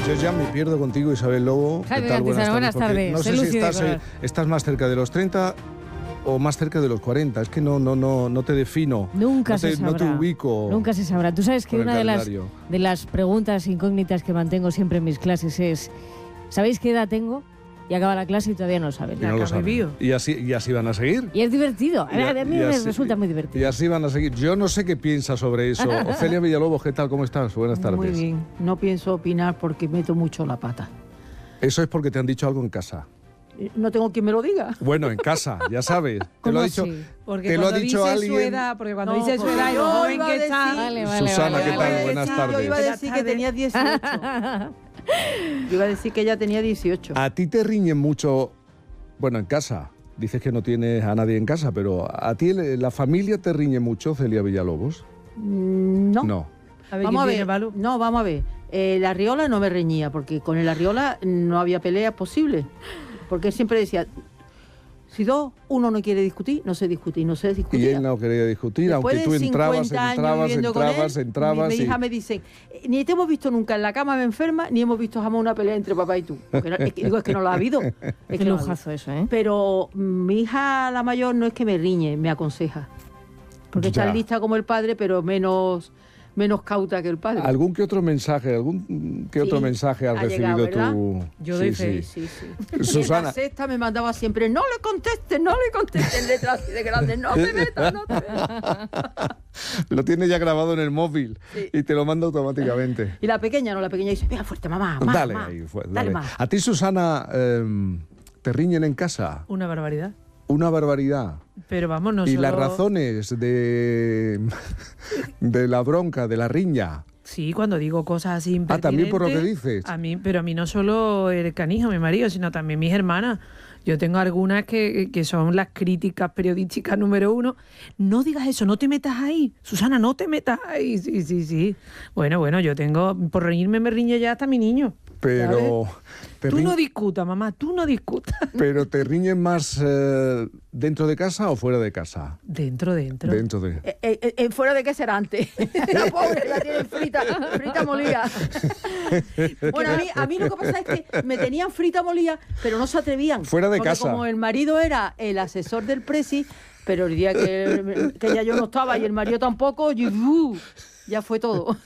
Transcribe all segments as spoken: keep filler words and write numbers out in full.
Yo ya me pierdo contigo, Isabel Lobo. ¿Qué Jaime tal? Cantizano, Buenas tardes. buenas tardes. No sé Sé si lúcido estás, de eh, estás más cerca de los treinta o más cerca de los cuarenta. Es que no, no, no, no te defino. Nunca no te, se sabrá. No te ubico. Nunca se sabrá. Tú sabes que con el una de las, calendario. de las preguntas incógnitas que mantengo siempre en mis clases es: ¿sabéis qué edad tengo? Y acaba la clase y todavía no lo saben. Y no lo saben. Y así, y así van a seguir. Y es divertido. A, Y a mí y me así- resulta muy divertido. Y así van a seguir. Yo no sé qué piensa sobre eso. Ofelia Villalobos, ¿qué tal? ¿Cómo estás? Buenas tardes. Muy bien. No pienso opinar porque meto mucho la pata. Eso es porque te han dicho algo en casa. Eh, No tengo quien me lo diga. Bueno, en casa, ya sabes. Te ¿Cómo lo ha dicho, así? Porque te lo ha cuando dicho dice alguien. su edad, porque cuando No, dice su porque edad y lo yo joven iba a que decir- está... Vale, vale, Susana, vale, ¿qué vale, tal? vale. Buenas Yo tardes. iba a decir que tenía dieciocho. Yo iba a decir que ella tenía dieciocho. A ti te riñen mucho, bueno, en casa. Dices que no tienes a nadie en casa, pero a ti el- la familia te riñe mucho, Celia Villalobos. Mm, No. No. A ver, Vamos a ¿quién ver. viene, Balú? No, vamos a ver. Eh, la Arriola no me reñía, porque con el Arriola no había peleas posibles. Porque él siempre decía, si dos, uno no quiere discutir, no se discute y no se Y discutía. él no quería discutir, Después aunque tú de entrabas, cincuenta años entrabas, viviendo con entrabas, él, entrabas. Mi, mi y- hija me dice, "Eh, ni te hemos visto nunca en la cama me enferma, ni hemos visto jamás una pelea entre papá y tú. Porque no- es que, digo, es que no la ha habido. Es Qué que no la ha lujazo habido. eso, ¿eh? Pero mm, mi hija, la mayor, no es que me riñe, me aconseja. Porque Ya. está lista como el padre, pero menos, menos cauta que el padre. ¿Algún que otro mensaje, algún que otro Sí, mensaje has ha recibido llegado, tú? Yo doy fe. Sí, sí. Y en Susana. la sexta me mandaba siempre, no le contestes, no le contestes, en letras así de grandes, no te metas, no te metas. Lo tiene ya grabado en el móvil Sí. y te lo manda automáticamente. Y la pequeña, no, la pequeña dice, pega fuerte, mamá, más, dale más, ahí, fue- dale dale. más. A ti, Susana, em, te riñen en casa. Una barbaridad. Una barbaridad. Pero vamos, no y solo... las razones de, de la bronca, de la riña. Sí, cuando digo cosas así Ah, también por lo que impertinentes, dices. A mí, pero a mí no solo el canijo, mi marido, sino también mis hermanas. Yo tengo algunas que, que son las críticas periodísticas número uno. No digas eso, no te metas ahí. Susana, no te metas ahí. Sí, sí, sí. Bueno, bueno, yo tengo... Por reírme me riñe ya hasta mi niño. Pero te, Tú riñ- no discutas, mamá, tú no discutas. pero te riñen más eh, dentro de casa o fuera de casa. Dentro, dentro. Dentro de. Eh, eh, eh, fuera de qué será antes. La pobre la tienen frita, frita molida. Bueno, a mí, a mí lo que pasa es que me tenían frita molida, pero no se atrevían. Fuera de porque casa. Como el marido era el asesor del presi, pero el día que, que ya yo no estaba y el marido tampoco, yo, uh, ya fue todo.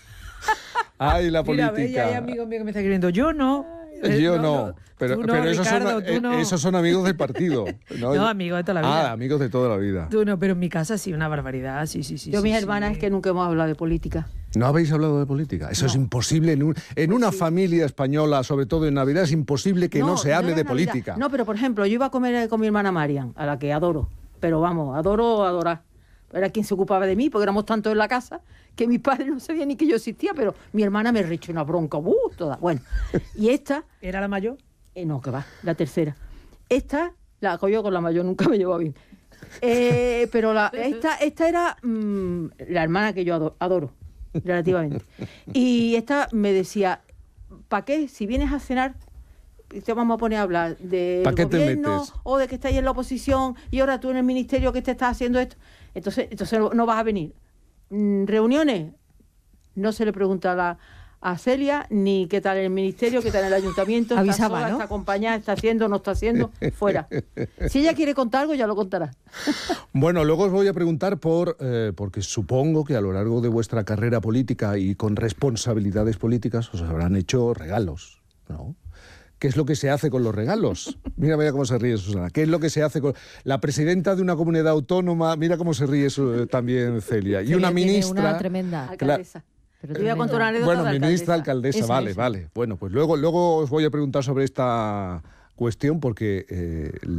Ay, la Mira, política. ve, ya hay amigo mío que me está escribiendo. Yo no. Eh, Yo no, pero, Tú no, pero esos, Ricardo, son, tú eh, no. esos son amigos del partido. No, No, amigos de toda la vida. Ah, amigos de toda la vida. Tú no, pero en mi casa sí, una barbaridad. Sí, sí, sí. Yo, sí, mis sí. hermanas, es que nunca hemos hablado de política. ¿No habéis hablado de política? Eso es imposible. En, un- en una familia española, sobre todo en Navidad, es imposible que no, se hable era de Navidad. política. No, pero por ejemplo, yo iba a comer con mi hermana Marian, a la que adoro. Pero vamos, adoro adorar. Era quien se ocupaba de mí, porque éramos tantos en la casa que mi padre no sabía ni que yo existía, pero mi hermana me rechó una bronca, ¡uh! Toda. Bueno, y esta, ¿Era la mayor? eh, no, que va, la tercera. Esta, la yo con la mayor nunca me llevaba bien. Eh, pero la, esta, esta era mm, la hermana que yo adoro, adoro, relativamente. Y esta me decía, ¿para qué? Si vienes a cenar, te vamos a poner a hablar del ¿Pa' qué te gobierno metes? o de que estáis en la oposición y ahora tú en el ministerio que te estás haciendo esto. Entonces, entonces no vas a venir. Mm, Reuniones, no se le pregunta a, la, a Celia ni qué tal en el ministerio, qué tal en el ayuntamiento, está Avisaba, sola, ¿no? está acompañada, está haciendo, no está haciendo, fuera. Si ella quiere contar algo, ya lo contará. Bueno, luego os voy a preguntar por, eh, porque supongo que a lo largo de vuestra carrera política y con responsabilidades políticas os habrán hecho regalos, ¿no? ¿Qué es lo que se hace con los regalos? Mira, mira cómo se ríe Susana. ¿Qué es lo que se hace con la presidenta de una comunidad autónoma? Mira cómo se ríe su- también Celia. Y Celia una tiene ministra. una tremenda. Alcaldesa. Pero Te voy a contar una tremenda. anécdota Bueno, de ministra, alcaldesa. alcaldesa, Esa, vale, esa. vale. Bueno, pues luego, luego os voy a preguntar sobre esta cuestión porque eh,